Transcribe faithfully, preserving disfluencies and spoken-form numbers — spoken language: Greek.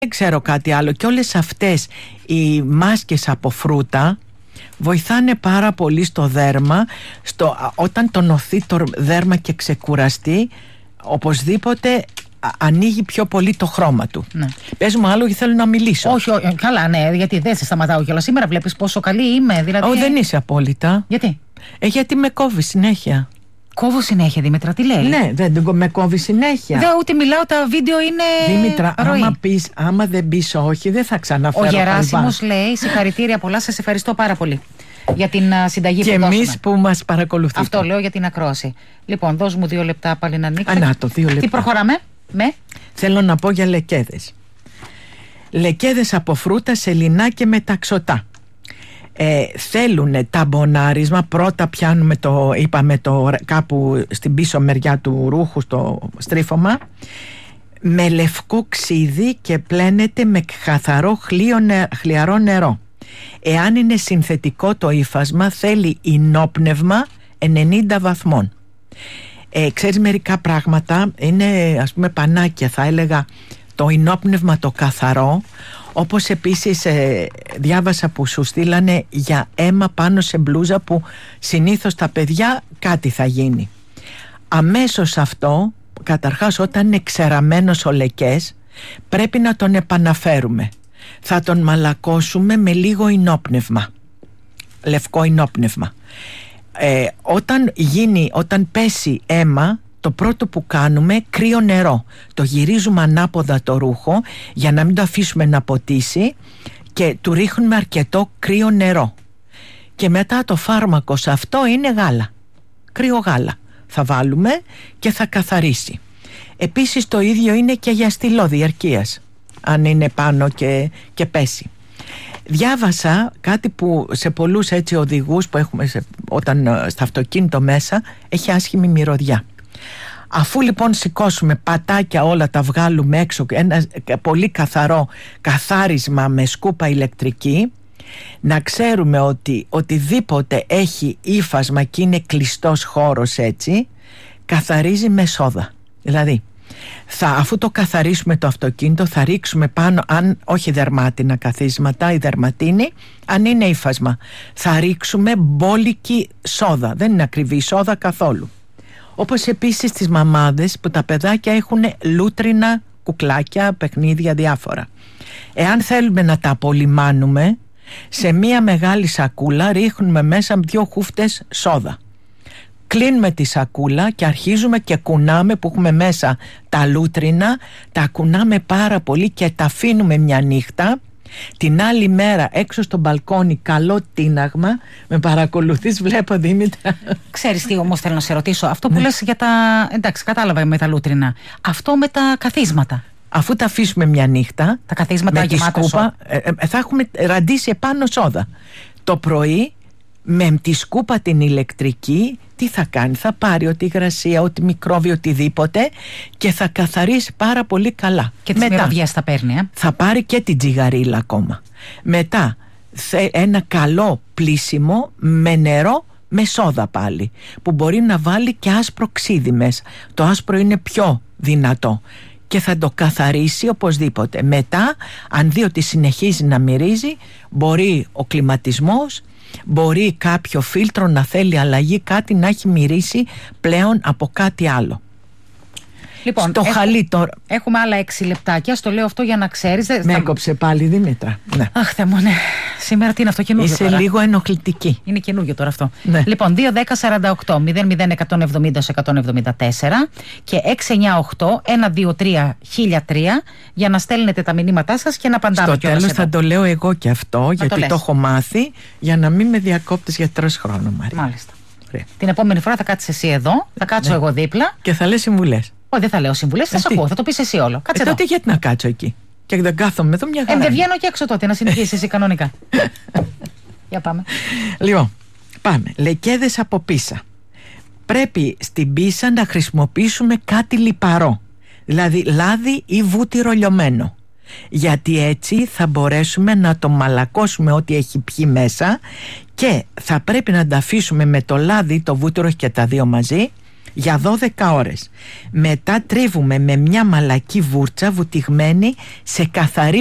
Δεν ξέρω κάτι άλλο. Και όλες αυτές οι μάσκες από φρούτα βοηθάνε πάρα πολύ στο δέρμα, στο, όταν τονωθεί το δέρμα και ξεκουραστεί, οπωσδήποτε ανοίγει πιο πολύ το χρώμα του. Ναι. Πες μου άλλο, γιατί θέλω να μιλήσω. Όχι, όχι, καλά, ναι, γιατί δεν σε σταματάω κιόλας. Σήμερα βλέπεις πόσο καλή είμαι. Δηλαδή... Ω, δεν είσαι απόλυτα. Γιατί? Ε, γιατί με κόβει συνέχεια. Κόβω συνέχεια, Δήμητρα, τι λέει? Ναι, δεν με κόβει συνέχεια. Δεν, ούτε μιλάω, τα βίντεο είναι. Δήμητρα, ροή. άμα, πεις, άμα δεν πεις όχι, δεν θα ξαναφέρω. Ο Γεράσιμος λέει: συγχαρητήρια πολλά, σας ευχαριστώ πάρα πολύ για την uh, συνταγή και που δώσουμε. Και εμείς που μας παρακολουθείτε. Αυτό λέω για την ακρόαση. Λοιπόν, δώσ' μου δύο λεπτά πάλι να ανοίξω. Ανά το δύο λεπτά. Τι προχωράμε με? Θέλω να πω για λεκέδες. Λεκέδες από φρούτα, σελινά και μεταξωτά. Ε, θέλουν ταμπονάρισμα. Πρώτα πιάνουμε το, είπαμε το, κάπου στην πίσω μεριά του ρούχου, στο στρίφωμα, με λευκό ξύδι και πλένεται με καθαρό χλίο, χλιαρό νερό. Εάν είναι συνθετικό το ύφασμα, θέλει ινόπνευμα ενενήντα βαθμών. Ε, ξέρεις, μερικά πράγματα είναι, ας πούμε, πανάκια, θα έλεγα, το ινόπνευμα το καθαρό. Όπως επίσης ε, διάβασα που σου στείλανε για αίμα πάνω σε μπλούζα, που συνήθως τα παιδιά κάτι θα γίνει. Αμέσως αυτό, καταρχάς, όταν είναι ξεραμένος ο λεκές, πρέπει να τον επαναφέρουμε. Θα τον μαλακώσουμε με λίγο ινόπνευμα, λευκό ινόπνευμα. Ε, όταν γίνει, όταν πέσει αίμα, το πρώτο που κάνουμε, κρύο νερό. Το γυρίζουμε ανάποδα το ρούχο για να μην το αφήσουμε να ποτίσει και του ρίχνουμε αρκετό κρύο νερό. Και μετά το φάρμακο σε αυτό είναι γάλα. Κρύο γάλα θα βάλουμε και θα καθαρίσει. Επίσης το ίδιο είναι και για στυλό διαρκείας, αν είναι πάνω και, και πέσει. Διάβασα κάτι που σε πολλούς έτσι οδηγούς που έχουμε σε, όταν στα αυτοκίνητο μέσα έχει άσχημη μυρωδιά. Αφού λοιπόν σηκώσουμε πατάκια, όλα τα βγάλουμε έξω, ένα πολύ καθαρό καθάρισμα με σκούπα ηλεκτρική, να ξέρουμε ότι οτιδήποτε έχει ύφασμα και είναι κλειστός χώρος, έτσι καθαρίζει με σόδα. Δηλαδή θα, αφού το καθαρίσουμε το αυτοκίνητο, θα ρίξουμε πάνω, αν όχι δερμάτινα καθίσματα ή δερματίνη, αν είναι ύφασμα θα ρίξουμε μπόλικη σόδα. Δεν είναι ακριβή σόδα καθόλου. Όπως επίσης τις μαμάδες που τα παιδάκια έχουν λούτρινα κουκλάκια, παιχνίδια διάφορα. Εάν θέλουμε να τα απολυμάνουμε, σε μία μεγάλη σακούλα ρίχνουμε μέσα δύο χούφτες σόδα. Κλείνουμε τη σακούλα και αρχίζουμε και κουνάμε, που έχουμε μέσα τα λούτρινα, τα κουνάμε πάρα πολύ και τα αφήνουμε μια νύχτα. Την άλλη μέρα έξω στο μπαλκόνι, καλό τίναγμα. Με παρακολουθείς, βλέπω, Δήμητρα. Ξέρεις τι όμως θέλω να σε ρωτήσω? Αυτό που ναι. λες για τα... εντάξει, κατάλαβα με τα λούτρινα. Αυτό με τα καθίσματα. Αφού τα αφήσουμε μια νύχτα, τα καθίσματα γεμάτα σκούπα, ε, ε, θα έχουμε ραντίσει επάνω σόδα. Το πρωί με τη σκούπα την ηλεκτρική, τι θα κάνει? Θα πάρει ό,τι υγρασία, ό,τι μικρόβιο, οτιδήποτε, και θα καθαρίσει πάρα πολύ καλά. Και τις μυρωδιές θα παίρνει, ε? Θα πάρει και την τζιγαρίλα ακόμα. Μετά ένα καλό πλύσιμο με νερό, με σόδα πάλι, που μπορεί να βάλει και άσπρο ξύδι μέσα. Το άσπρο είναι πιο δυνατό και θα το καθαρίσει οπωσδήποτε. Μετά, αν δει ότι συνεχίζει να μυρίζει, μπορεί ο κλιματισμός, μπορεί κάποιο φίλτρο να θέλει αλλαγή, κάτι να έχει μυρίσει πλέον από κάτι άλλο. Λοιπόν, στο έχουμε, χαλί τώρα. Έχουμε άλλα έξι λεπτάκια. Στο λέω αυτό για να ξέρεις. Με έκοψε πάλι, Δήμητρα. Ναι. Αχ, Θεέ μου, ναι. Σήμερα τι είναι αυτό, καινούργιο? Είσαι τώρα. λίγο ενοχλητική. Είναι καινούργιο τώρα αυτό. Ναι. Λοιπόν, δύο δέκα σαράντα οκτώ μηδέν μηδέν εκατόν εβδομήντα εκατόν εβδομήντα τέσσερα και έξι εννιά οκτώ ένα δύο τρία χίλια τρία για να στέλνετε τα μηνύματά σας και να απαντάμε. Στο τέλος θα το λέω εγώ και αυτό, θα γιατί το, το έχω μάθει, για να μην με διακόπτεις για τρεις χρόνο, Μαρία. Μάλιστα. Ρε. Την επόμενη φορά θα κάτσεις εσύ εδώ, θα κάτσω ναι. εγώ δίπλα. Και θα λες συμβουλές. Όχι, δεν θα λέω συμβουλές, θα σε ακούω, θα το πεις εσύ όλο. Κάτσε ε, τότε γιατί να κάτσω εκεί? Και δεν κάθομαι εδώ μια χαρά. Ε, δεν βγαίνω και έξω τότε, να συνεχίσεις εσύ κανονικά. Για πάμε. Λοιπόν, πάμε. Λεκέδες από πίσα. Πρέπει στην πίσα να χρησιμοποιήσουμε κάτι λιπαρό. Δηλαδή λάδι ή βούτυρο λιωμένο. Γιατί έτσι θα μπορέσουμε να το μαλακώσουμε ό,τι έχει πιει μέσα, και θα πρέπει να τα αφήσουμε με το λάδι, το βούτυρο και τα δύο μαζί, για δώδεκα ώρες. Μετά τρίβουμε με μια μαλακή βούρτσα βουτυγμένη σε καθαρή